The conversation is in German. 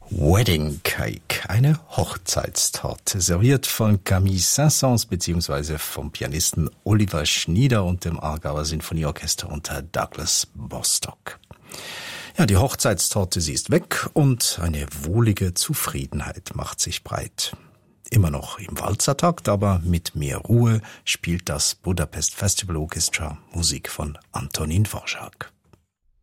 Wedding Cake, eine Hochzeitstorte, serviert von Camille Saint-Saëns bzw. vom Pianisten Oliver Schnieder und dem Aargauer Sinfonieorchester unter Douglas Bostock. Ja, die Hochzeitstorte, sie ist weg und eine wohlige Zufriedenheit macht sich breit. Immer noch im Walzertakt, aber mit mehr Ruhe spielt das Budapest Festival Orchestra Musik von Antonín Dvořák.